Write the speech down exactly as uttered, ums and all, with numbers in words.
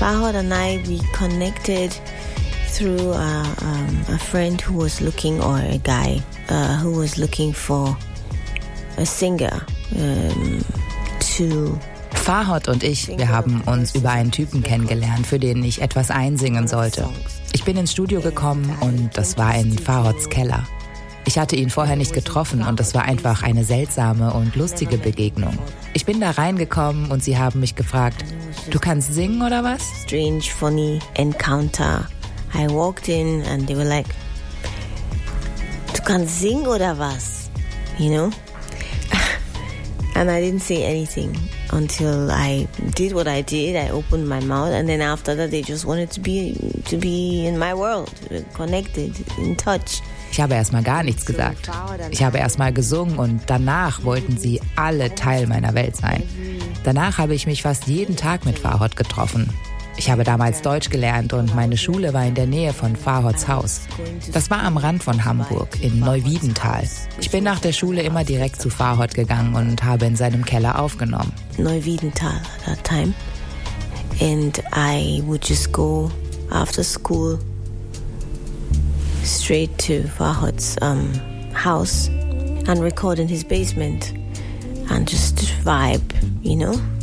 Farhad and I, we connected through uh, um, a friend who was looking, or a guy uh, who was looking for a singer um, to... Farhad und ich, wir haben uns über einen Typen kennengelernt, für den ich etwas einsingen sollte. Ich bin ins Studio gekommen und das war in Farhads Keller. Ich hatte ihn vorher nicht getroffen und es war einfach eine seltsame und lustige Begegnung. Ich bin da reingekommen und sie haben mich gefragt, du kannst singen oder was? Strange, funny encounter. I walked in and they were like, du kannst singen oder was? You know? And I didn't say anything until I did what I did. I opened my mouth, and then after that, they just wanted to be to be in my world, connected, in touch. Ich habe erstmal gar nichts gesagt. Ich habe erstmal gesungen und danach wollten sie alle Teil meiner Welt sein. Danach habe ich mich fast jeden Tag mit Farhad getroffen. Ich habe damals Deutsch gelernt und meine Schule war in der Nähe von Farhads Haus. Das war am Rand von Hamburg, in Neuwiedental. Ich bin nach der Schule immer direkt zu Farhad gegangen und habe in seinem Keller aufgenommen. Neuwiedental at that time. And I would just go after school straight to Farhad's um, house and record in his basement and just vibe, you know?